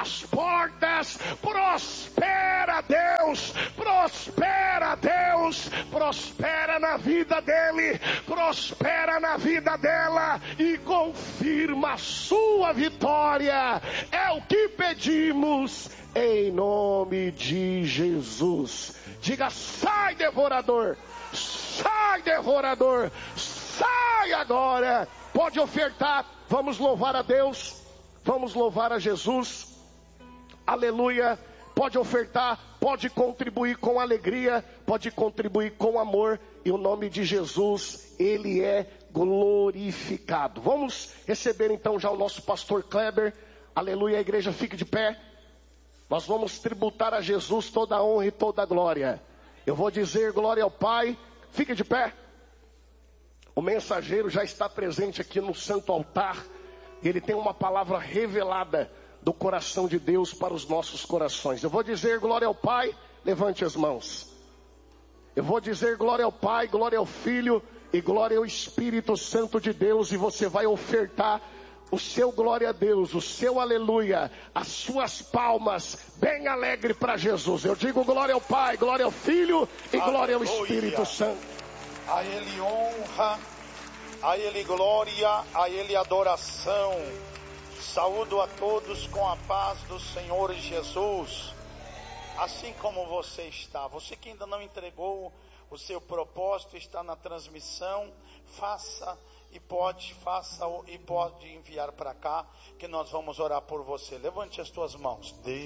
as portas. Prospera Deus, prospera Deus, prospera na vida dele, prospera na vida dela e confirma a sua vitória. É o que pedimos em nome de Jesus. Diga: sai, devorador, sai, devorador, sai agora. Pode ofertar, vamos louvar a Deus, vamos louvar a Jesus, aleluia. Pode ofertar, pode contribuir com alegria, pode contribuir com amor, e o nome de Jesus, ele é glorificado. Vamos receber então já o nosso pastor Kleber, aleluia. A igreja fique de pé. Nós vamos tributar a Jesus toda a honra e toda a glória. Eu vou dizer glória ao Pai. Fique de pé. O mensageiro já está presente aqui no santo altar. Ele tem uma palavra revelada do coração de Deus para os nossos corações. Eu vou dizer glória ao Pai. Levante as mãos. Eu vou dizer glória ao Pai, glória ao Filho e glória ao Espírito Santo de Deus. E você vai ofertar o seu glória a Deus, o seu aleluia, as suas palmas, bem alegre para Jesus. Eu digo glória ao Pai, glória ao Filho e glória ao Espírito Santo. A Ele honra, a Ele glória, a Ele adoração. Saúdo a todos com a paz do Senhor Jesus. Assim como você está, você que ainda não entregou o seu propósito, está na transmissão, faça e pode enviar para cá, que nós vamos orar por você. Levante as tuas mãos.